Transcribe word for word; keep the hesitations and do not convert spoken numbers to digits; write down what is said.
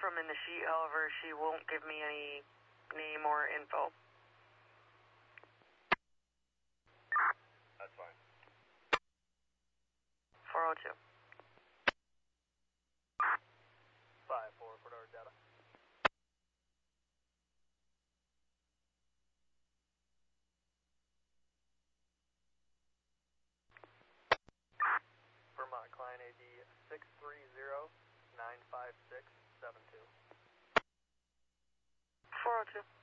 from in the sheet, however, she won't give me any name or info. That's fine. four oh two. five four, put our data. Vermont client A D six three zero nine five six seven two. four oh two.